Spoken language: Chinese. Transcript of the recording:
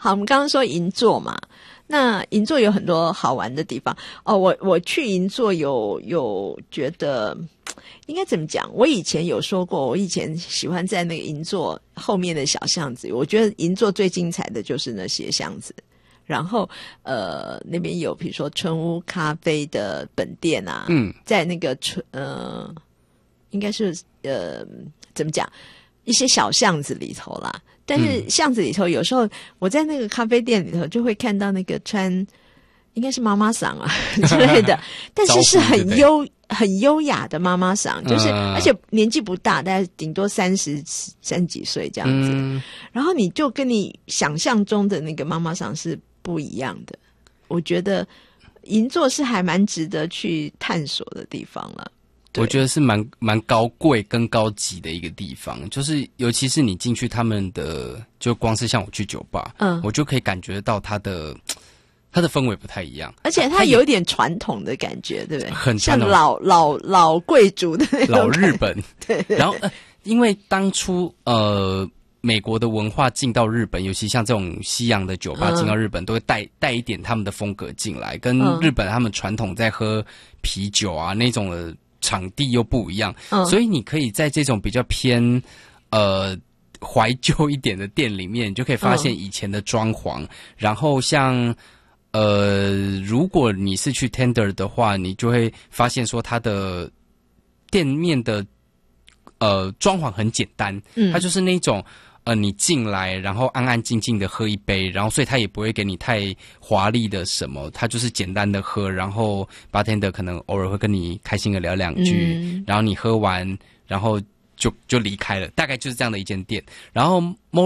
好，我们刚刚说银座嘛，那银座有很多好玩的地方哦。我去银座有觉得应该怎么讲？我以前有说过，我以前喜欢在那个银座后面的小巷子。我觉得银座最精彩的就是那些巷子。然后那边有比如说春屋咖啡的本店啊，在那个应该是怎么讲？一些小巷子里头啦。但是巷子里头有时候我在那个咖啡店里头就会看到那个穿应该是妈妈桑啊之类的，但是是很优雅的妈妈桑，就是而且年纪不大，大概顶多30几岁这样子。然后你就跟你想象中的那个妈妈桑是不一样的。我觉得银座是还蛮值得去探索的地方了。 我觉得是蛮高贵跟高级的一个地方，就是尤其是你进去他们的，就光是像我去酒吧，我就可以感觉到它的氛围不太一样， 而且它有一点传统的感觉，对不对？ 很传统， 像老贵族的那种老日本。 对。 然后因为当初美国的文化进到日本，尤其像这种西洋的酒吧进到日本，都会带一点他们的风格进来，跟日本他们传统在喝啤酒啊那种的场地又不一样，所以你可以在这种比较偏怀旧一点的店里面，你就可以发现以前的装潢。然后像如果你是去 Tender 的话，你就会发现说它的店面的装潢很简单，它就是那种你进来然后安安静静的喝一杯，然后所以他也不会给你太华丽的什么，他就是简单的喝，然后 bartender 可能偶尔会跟你开心的聊两句，然后你喝完然后就离开了，大概就是这样的一间店。然后